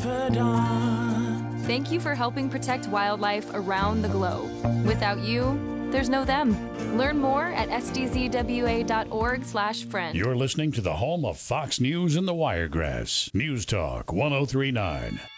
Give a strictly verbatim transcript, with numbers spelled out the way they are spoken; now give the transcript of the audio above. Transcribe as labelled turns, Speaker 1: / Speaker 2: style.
Speaker 1: never dawn.
Speaker 2: Thank you for helping protect wildlife around the globe. Without you, there's no them. Learn more at s d z w a dot org slash friend.
Speaker 3: You're listening to the home of Fox News and the Wiregrass. News Talk one oh three point nine.